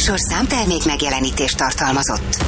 műsor számtermék megjelenítést tartalmazott.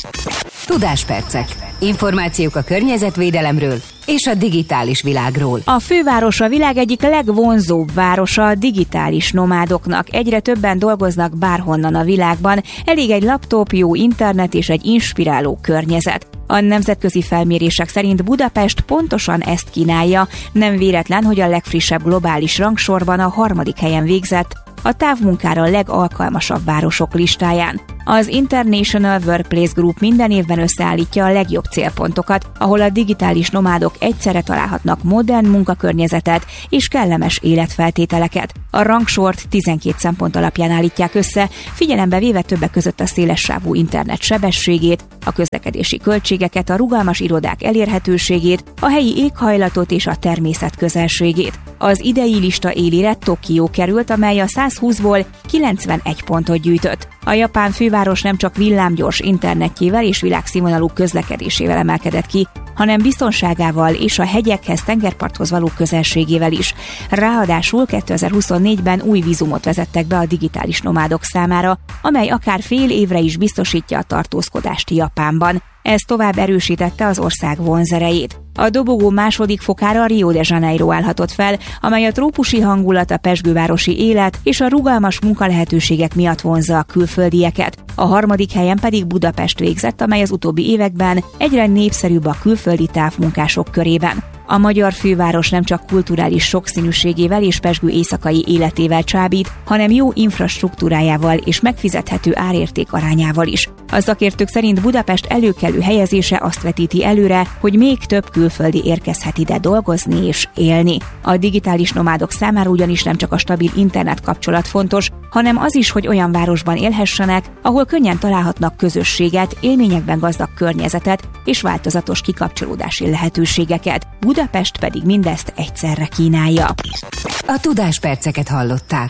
Tudáspercek. Információk a környezetvédelemről és a digitális világról. A főváros a világ egyik legvonzóbb városa a digitális nomádoknak. Egyre többen dolgoznak bárhonnan a világban. Elég egy laptop, jó internet és egy inspiráló környezet. A nemzetközi felmérések szerint Budapest pontosan ezt kínálja. Nem véletlen, hogy a legfrissebb globális rangsorban a 3. helyen végzett a távmunkára a legalkalmasabb városok listáján. Az International Workplace Group minden évben összeállítja a legjobb célpontokat, ahol a digitális nomádok egyszerre találhatnak modern munkakörnyezetet és kellemes életfeltételeket. A rangsort 12 szempont alapján állítják össze, figyelembe véve többek között a szélessávú internet sebességét, a közlekedési költségeket, a rugalmas irodák elérhetőségét, a helyi éghajlatot és a természet közelségét. Az idei lista élére Tokió került, amely a 120-ból 91 pontot gyűjtött. A japán főváros nem csak villámgyors internetjével és világszínvonalú közlekedésével emelkedett ki, hanem biztonságával és a hegyekhez, tengerparthoz való közelségével is. Ráadásul 2024-ben új vízumot vezettek be a digitális nomádok számára, amely akár fél évre is biztosítja a tartózkodást Japánban. Ez tovább erősítette az ország vonzerejét. A dobogó második fokára Rio de Janeiro állhatott fel, amely a trópusi hangulat, a pezsgővárosi élet és a rugalmas munkalehetőségek miatt vonzza a külföldieket. A 3. helyen pedig Budapest végzett, amely az utóbbi években egyre népszerűbb a külföldi távmunkások körében. A magyar főváros nem csak kulturális sokszínűségével és pezsgő éjszakai életével csábít, hanem jó infrastruktúrájával és megfizethető árérték arányával is. A szakértők szerint Budapest előkelő helyezése azt vetíti előre, hogy még több külföldi érkezhet ide dolgozni és élni. A digitális nomádok számára ugyanis nem csak a stabil internet kapcsolat fontos, hanem az is, hogy olyan városban élhessenek, ahol könnyen találhatnak közösséget, élményekben gazdag környezetet és változatos kikapcsolódási lehetőségeket. Budapest pedig mindezt egyszerre kínálja. A tudásperceket hallották.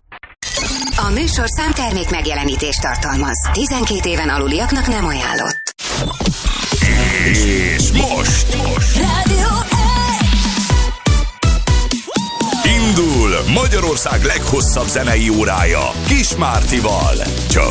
A műsor számtermék megjelenítést tartalmaz. 12 éven aluliaknak nem ajánlott. És most Rádió indul Magyarország leghosszabb zenei órája Kis Mártival. Csak